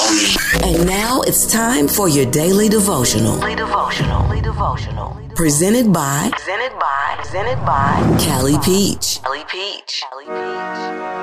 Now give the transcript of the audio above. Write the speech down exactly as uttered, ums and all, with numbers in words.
And now it's time for your daily devotional. Daily devotional. Daily devotional. Presented by. Presented by. Presented by. Callie Peach. Callie Peach. Callie Peach.